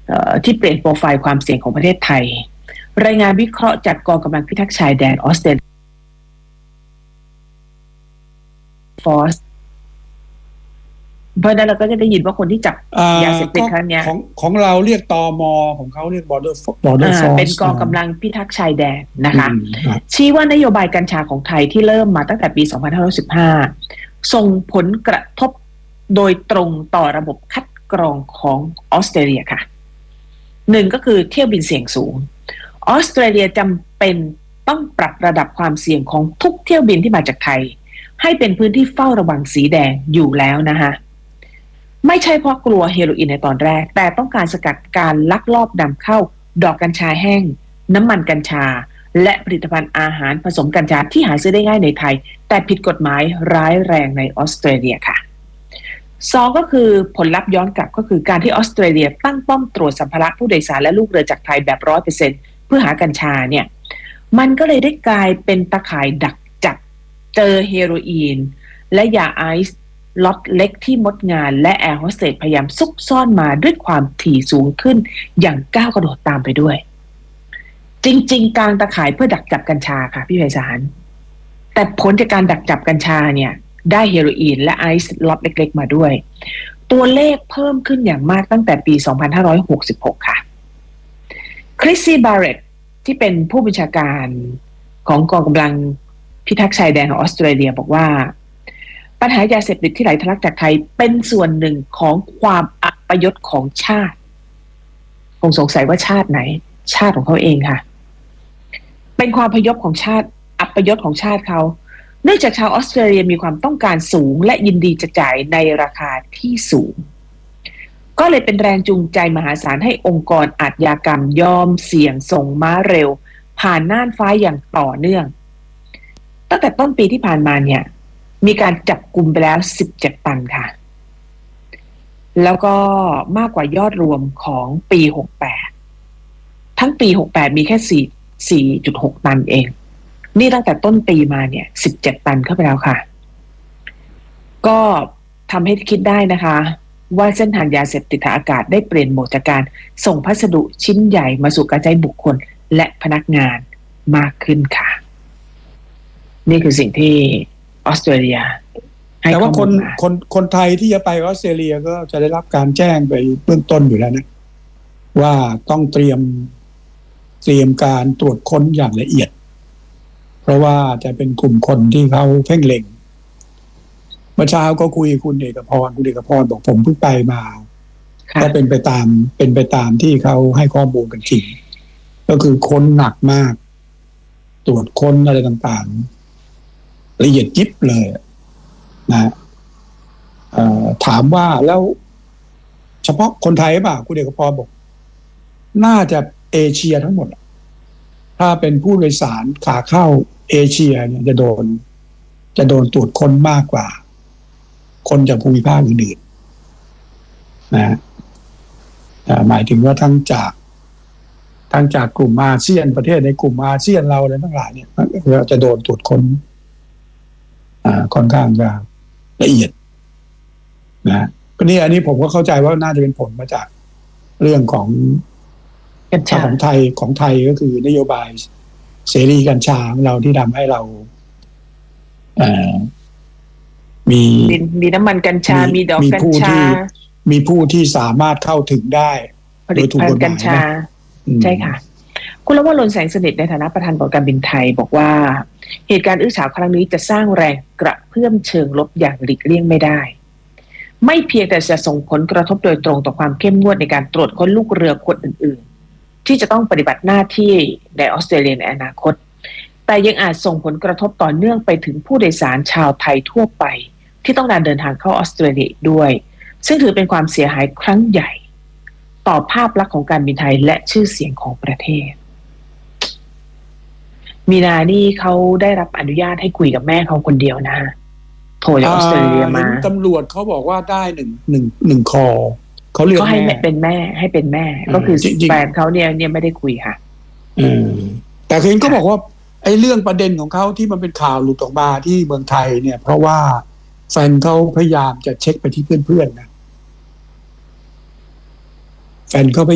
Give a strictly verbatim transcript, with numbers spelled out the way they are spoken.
ที่เปลี่ยนโปรไฟล์ความเสี่ยงของประเทศไทยรายงานวิเคราะห์จากกองกำลังพิทักษ์ชายแดนออสเตรเลียฟอร์สเพราะนั้นเราก็จะได้ยินว่าคนที่จับยาเสพติดครั้งนี้ของของเราเรียกตมของเขาเรียก border border force เป็นกองกำลังพิทักษ์ชายแดนนะคะชี้ว่านโยบายกัญชาของไทยที่เริ่มมาตั้งแต่ปีสองพันห้าร้อยสิบห้าส่งผลกระทบโดยตรงต่อระบบคัดกรองของออสเตรเลียค่ะหนึ่งก็คือเที่ยวบินเสี่ยงสูงออสเตรเลียจำเป็นต้องปรับระดับความเสี่ยงของทุกเที่ยวบินที่มาจากไทยให้เป็นพื้นที่เฝ้าระวังสีแดงอยู่แล้วนะคะไม่ใช่เพราะกลัวเฮโรอีนในตอนแรกแต่ต้องการสกัดการลักลอบนำเข้าดอกกัญชาแห้งน้ำมันกัญชาและผลิตภัณฑ์อาหารผสมกัญชาที่หาซื้อได้ง่ายในไทยแต่ผิดกฎหมายร้ายแรงในออสเตรเลียค่ะสองก็คือผลลัพธ์ย้อนกลับก็คือการที่ออสเตรเลียตั้งป้อมตรวจสัมภาระผู้โดยสารและลูกเรือจากไทยแบบ ร้อยเปอร์เซ็นต์ เพื่อหากัญชาเนี่ยมันก็เลยได้กลายเป็นตะข่ายดักจับเจอเฮโรอีนและยาไอซ์ล็อตเล็กที่มดงานและแอร์โฮสเตสพยายามซุกซ่อนมาด้วยความถี่สูงขึ้นอย่างก้าวกระโดดตามไปด้วยจริงๆกลางตะข่ายเพื่อดักจับกัญชาค่ะพี่ไพศาลแต่ผลจากการดักจับกัญชาเนี่ยได้เฮโรอีนและไอซ์ล็อตเล็กๆมาด้วยตัวเลขเพิ่มขึ้นอย่างมากตั้งแต่ปีสองพันห้าร้อยหกสิบหกค่ะคริสซี่บาร์เรตที่เป็นผู้บัญชาการของกองกำลังพิทักษ์ชายแดนของออสเตรเลียบอกว่าปัญหายาเสพติดที่ไหลทะลักจากไทยเป็นส่วนหนึ่งของความอัปยศของชาติคงสงสัยว่าชาติไหนชาติของเขาเองค่ะเป็นความพยศของชาติอัปยศของชาติเขาเนื่องจากชาวออสเตรเลียมีความต้องการสูงและยินดีจะจ่ายในราคาที่สูงก็เลยเป็นแรงจูงใจมหาศาลให้องค์กรอาชญากรรมยอมเสี่ยงส่งม้าเร็วผ่านน่านฟ้าอย่างต่อเนื่องตั้งแต่ต้นปีที่ผ่านมาเนี่ยมีการจับกุมไปแล้วสิบเจ็ดตันค่ะแล้วก็มากกว่ายอดรวมของปีหกสิบแปดทั้งปีหกสิบแปดมีแค่สี่ สี่จุดหก ตันเองนี่ตั้งแต่ต้นปีมาเนี่ยสิบเจ็ดตันเข้าไปแล้วค่ะก็ทำให้คิดได้นะคะว่าเส้นทางยาเสพติดทางอากาศได้เปลี่ยนโหมดจากการส่งพัสดุชิ้นใหญ่มาสู่การใช้บุคคลและพนักงานมากขึ้นค่ะนี่คือสิ่งที่ออสเตรเลียแต่ว่าคนคนคนไทยที่จะไปออสเตรเลียก็จะได้รับการแจ้งไปเบื้องต้นอยู่แล้วนะว่าต้องเตรียมเตรียมการตรวจค้นอย่างละเอียดเพราะว่าจะเป็นกลุ่มคนที่เขาเพ่งเล็งเมื่อเช้าก็คุยคุณเอกพรคุณเอกพรบอกผมเพิ่งไปมาก็เป็นไปตามเป็นไปตามที่เขาให้ข้อมูลกันจริงก็คือค้นหนักมากตรวจค้นอะไรต่างๆละเอียดยิบเลยนะถามว่าแล้วเฉพาะคนไทยป่ะคุณเอกพรบอกน่าจะเอเชียทั้งหมดถ้าเป็นผู้โดยสารขาเข้าเอเชียเนี่ยจะโดนจะโดนตรวจค้นมากกว่าคนจากภูมิภาคอื่นๆนะหมายถึงว่าทั้งจากทั้งจากกลุ่มอาเซียนประเทศในกลุ่มอาเซียนเราอะไรทั้งหลายเนี่ยเราจะโดนตรวจค้นค่อนข้างจะละเอียดนะก็นี่อันนี้ผมก็เข้าใจว่าน่าจะเป็นผลมาจากเรื่องของของไทยของไทยก็คือนโยบายเสรีกัญชาของเราที่ทำให้เราเอ่อมีมีน้ำมันกัญชามีดอกกัญชามีผู้ที่สามารถเข้าถึงได้ผลิตภัณฑ์กัญชาใช่ค่ะคุณละว่าลนแสงสนิทในฐานะประธานบอร์ดการบินไทยบอกว่าเหตุการณ์อื้อฉาวครั้งนี้จะสร้างแรงกระเพื่อมเชิงลบอย่างหลีกเลี่ยงไม่ได้ไม่เพียงแต่จะส่งผลกระทบโดยตรงต่อความเข้มงวดในการตรวจค้นลูกเรือคนอื่นๆที่จะต้องปฏิบัติหน้าที่ในออสเตรเลียในอนาคตแต่ยังอาจส่งผลกระทบต่อเนื่องไปถึงผู้โดยสารชาวไทยทั่วไปที่ต้องการเดินทางเข้าออสเตรเลียด้วยซึ่งถือเป็นความเสียหายครั้งใหญ่ต่อภาพลักษณ์ของการบินไทยและชื่อเสียงของประเทศมีนานี่เขาได้รับอนุญาตให้คุยกับแม่เขาคนเดียวนะโทรจากออสเตรเลียมาตำรวจเขาบอกว่าได้หนึ่งหนึ่งหนึ่งคอเขาเรียกให้เป็นแม่ให้เป็นแม่ก็คือแฟนเขาเนี่ยเนี่ยไม่ได้คุยค่ะอืมแต่เห็นก็บอกว่าไอ้เรื่องประเด็นของเขาที่มันเป็นข่าวหลุดออกมาที่เมืองไทยเนี่ยเพราะว่าแฟนเขาพยายามจะเช็คไปที่เพื่อนๆนะแฟนเขาไป